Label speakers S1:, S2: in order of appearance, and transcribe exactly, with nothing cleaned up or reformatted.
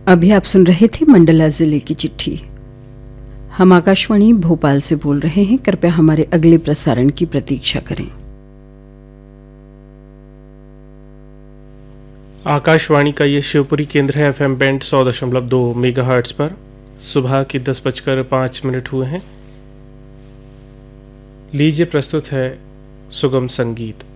S1: अभी आप सुन रहे थे मंडला जिले की चिट्ठी। हम आकाशवाणी भोपाल से बोल रहे हैं। कृपया हमारे अगले प्रसारण की प्रतीक्षा करें।
S2: आकाशवाणी का ये शिवपुरी केंद्र है। एफएम बैंड सौ दशमलव दो मेगाहर्ट्ज पर सुबह की दस बजकर पाँच मिनट हुए हैं। लीजिए प्रस्तुत है सुगम संगीत।